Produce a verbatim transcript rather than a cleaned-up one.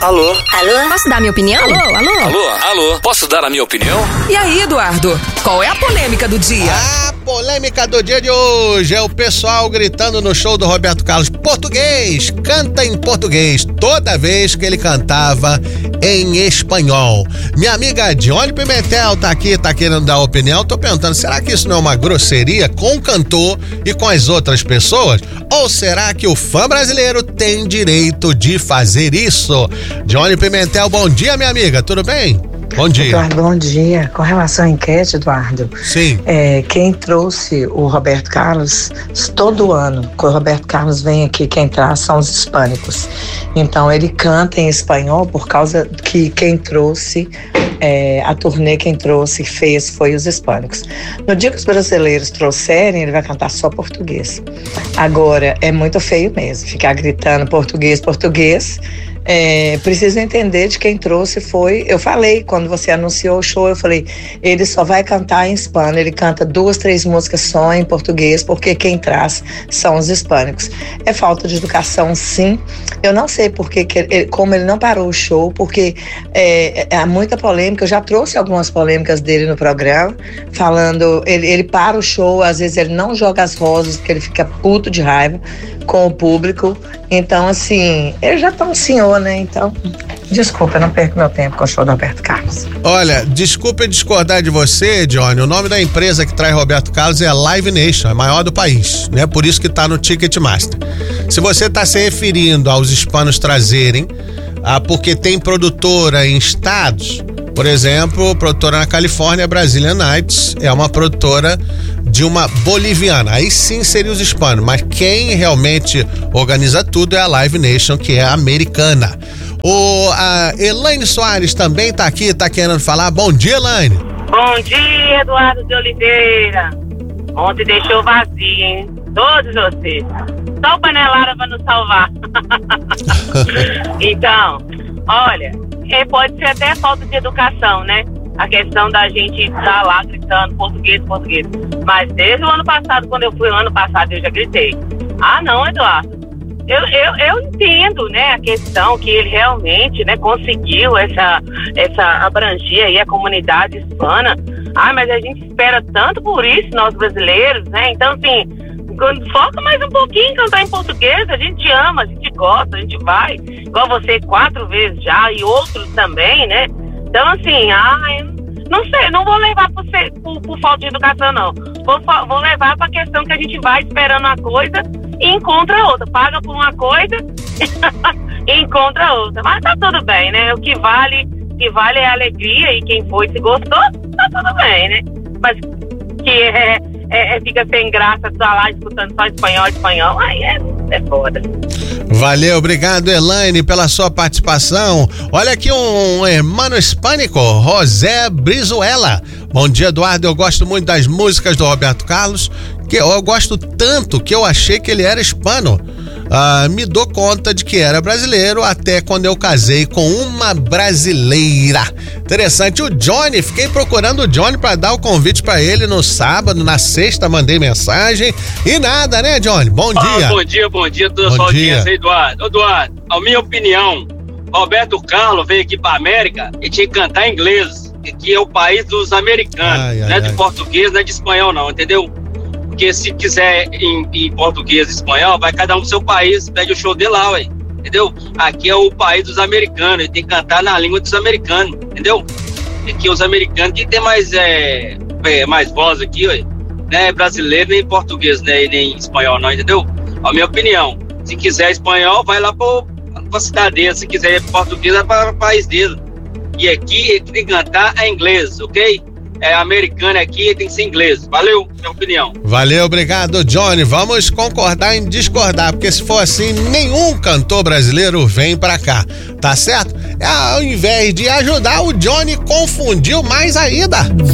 Alô? Alô? Posso dar minha opinião? Alô, alô? Alô? Alô? Posso dar a minha opinião? E aí, Eduardo? Qual é a polêmica do dia? A polêmica do dia de hoje é o pessoal gritando no show do Roberto Carlos: português, canta em português, toda vez que ele cantava em espanhol. Minha amiga Dione Pimentel tá aqui, tá querendo dar opinião. Tô perguntando, será que isso não é uma grosseria com o cantor e com as outras pessoas? Ou será que o fã brasileiro tem direito de fazer isso? Dione Pimentel, bom dia, minha amiga, tudo bem? Bom dia. Eduardo, bom dia. Com relação à enquete, Eduardo, Sim. É, quem trouxe o Roberto Carlos, todo ano, quando o Roberto Carlos vem aqui, quem traz são os hispânicos. Então, ele canta em espanhol por causa que quem trouxe, é, a turnê quem trouxe, fez, foi os hispânicos. No dia que os brasileiros trouxerem, ele vai cantar só português. Agora, é muito feio mesmo, ficar gritando português, português. É, preciso entender de quem trouxe foi, eu falei, quando você anunciou o show, eu falei, ele só vai cantar em espanhol, ele canta duas, três músicas só em português, porque quem traz são os hispânicos. É falta de educação, sim. Eu não sei porque, que ele, como ele não parou o show, porque é, há muita polêmica, eu já trouxe algumas polêmicas dele no programa, falando, ele, ele para o show, às vezes ele não joga as rosas, porque ele fica puto de raiva com o público. Então, assim, ele já tá um senhor, né? Então, desculpa, eu não perco meu tempo com o show do Roberto Carlos. Olha, desculpa discordar de você, Johnny. O nome da empresa que traz Roberto Carlos é a Live Nation, a maior do país, né? Por isso que tá no Ticketmaster. Se você tá se referindo aos hispanos trazerem, ah, porque tem produtora em estados, por exemplo, produtora na Califórnia, Brazilian Nights, é uma produtora de uma boliviana. Aí sim seria os hispanos, mas quem realmente organiza tudo é a Live Nation, que é americana. O, a Elaine Soares também tá aqui, tá querendo falar. Bom dia, Elaine. Bom dia, Eduardo de Oliveira. Ontem deixou vazio, hein? Todos vocês. Só o Panelara pra nos salvar. Então, olha, é, pode ser até falta de educação, né? A questão da gente estar lá gritando português, português. Mas desde o ano passado, quando eu fui o ano passado, eu já gritei. Ah, não, Eduardo. Eu, eu, eu entendo, né, a questão que ele realmente, né, conseguiu essa, essa abranger aí a comunidade hispana. Ah, mas a gente espera tanto por isso, nós brasileiros, né? Então, assim, quando foca mais um pouquinho em cantar em português, a gente ama, a gente gosta, a gente vai. Igual você quatro vezes já e outros também, né? Então, assim, ah, não sei, não vou levar por, ser, por, por falta de educação, não. Vou, vou levar para a questão que a gente vai esperando uma coisa e encontra outra. Paga por uma coisa e encontra outra. Mas tá tudo bem, né? O que vale, o que vale é a alegria, e quem foi, se gostou, tá tudo bem, né? Mas que é, é, é, fica sem graça estar lá escutando só espanhol, espanhol, aí é, é foda. Valeu, obrigado, Elaine, pela sua participação. Olha aqui um hermano hispânico, José Brizuela. Bom dia, Eduardo. Eu gosto muito das músicas do Roberto Carlos, que eu gosto tanto que eu achei que ele era hispano. Ah, me dou conta de que era brasileiro até quando eu casei com uma brasileira. Interessante. O Johnny, fiquei procurando o Johnny para dar o convite para ele no sábado, na sexta mandei mensagem e nada, né, Johnny? Bom dia. Ah, bom dia, bom dia a toda a bom sua dia. audiência, Eduardo. Eduardo, a minha opinião, Roberto Carlos veio aqui para América e tinha que cantar em inglês, que é o país dos americanos, ai, ai, não é de ai. português, não é de espanhol não, entendeu? Porque se quiser em, em português e espanhol, vai cada um pro seu país, pede o show dele lá, ué, entendeu? Aqui é o país dos americanos, ele tem que cantar na língua dos americanos, entendeu? Aqui os americanos que tem mais, é, é, mais voz aqui, ué, não é brasileiro nem português, né, nem espanhol não, entendeu? A minha opinião, se quiser espanhol, vai lá pro, pra cidade dele, se quiser português, vai para o país dele. E aqui ele tem que cantar em inglês, ok? É americano aqui, tem que ser inglês. Valeu, minha opinião. Valeu, obrigado, Johnny. Vamos concordar em discordar, porque se for assim, nenhum cantor brasileiro vem pra cá, tá certo? Ao invés de ajudar, o Johnny confundiu mais ainda.